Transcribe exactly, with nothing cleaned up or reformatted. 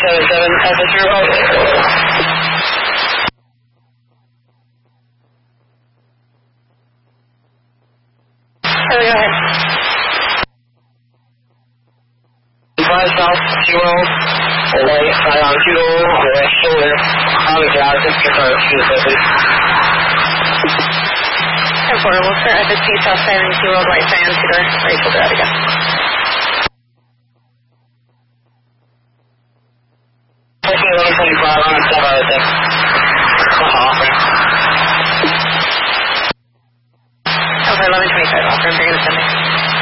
seven seven at the true hold. Oh, go ahead. five south, zero, away, right on two, away, shoulder, on the ground, just confirm, two to seven. ten four, we'll start at the two south side and two road right side and two door, right shoulder out again. fourteen eleven twenty-five on seven out of six. Okay, eleven twenty-five, off ramp, you're going to send me.